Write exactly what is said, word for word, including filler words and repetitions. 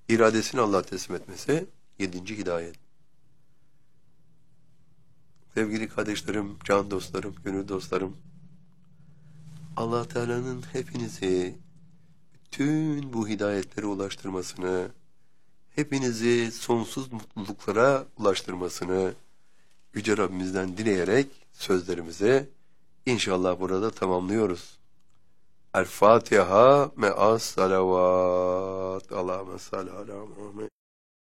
iradesini Allah'a teslim etmesi yedinci hidayet. Sevgili kardeşlerim, can dostlarım, gönül dostlarım, Allah Teala'nın hepinizi bütün bu hidayetlere ulaştırmasını, hepinizi sonsuz mutluluklara ulaştırmasını Yüce Rabbimizden dileyerek sözlerimizi inşallah burada tamamlıyoruz. El Fatiha me'as salavat. Allahümme salli ala Muhammed.